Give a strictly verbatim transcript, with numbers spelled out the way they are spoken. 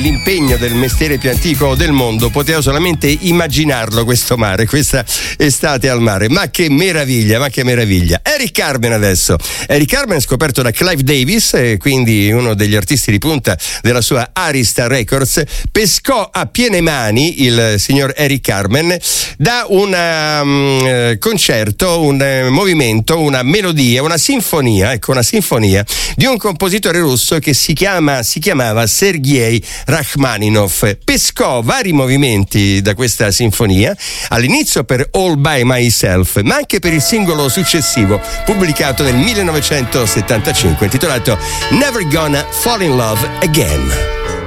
L'impegno del mestiere più antico del mondo, potevo solamente immaginarlo questo mare, questa estate al mare. Ma che meraviglia, ma che meraviglia. Eric Carmen adesso. Eric Carmen scoperto da Clive Davis, e quindi uno degli artisti di punta della sua Arista Records, pescò a piene mani il signor Eric Carmen da un um, concerto, un uh, movimento, una melodia, una sinfonia, ecco una sinfonia di un compositore russo che si chiama si chiamava Sergei Rachmaninov. Pescò vari movimenti da questa sinfonia, all'inizio per All by Myself, ma anche per il singolo successivo pubblicato nel millenovecentosettantacinque intitolato Never Gonna Fall in Love Again.